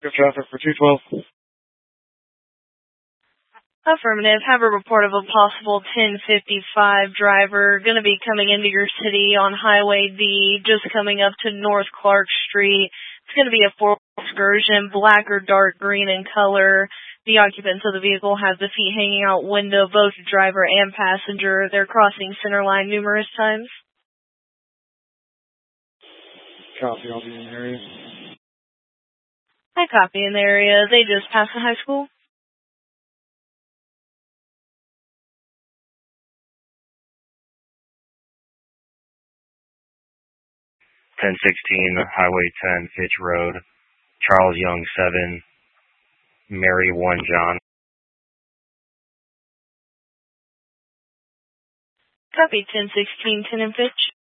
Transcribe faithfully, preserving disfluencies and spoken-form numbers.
Good traffic for two twelve. Affirmative. Have a report of a possible ten fifty-five driver going to be coming into your city on Highway D, just coming up to North Clark Street. It's going to be a Ford Excursion, black or dark green in color. The occupants of the vehicle have the feet hanging out window, both driver and passenger. They're crossing center line numerous times. Copy, I'll be in the area. I copy in the area. They just passed the high school. ten sixteen, Highway ten, Fitch Road, Charles Young seven, Mary one John. Copy, ten sixteen, ten and Fitch.